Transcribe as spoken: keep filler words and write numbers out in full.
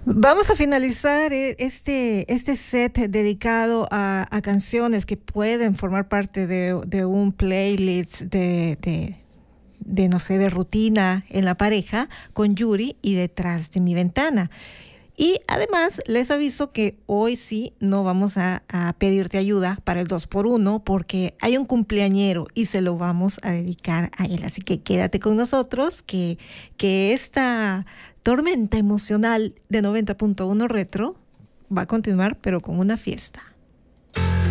Vamos a finalizar eh, este, este set dedicado a, a canciones que pueden formar parte de, de un playlist de, de, de, no sé, de rutina en la pareja con Yuri y Detrás de mi ventana. Y además les aviso que hoy sí no vamos a, a pedirte ayuda para el dos por uno porque hay un cumpleañero y se lo vamos a dedicar a él. Así que quédate con nosotros que, que esta tormenta emocional de noventa punto uno Retro va a continuar pero con una fiesta.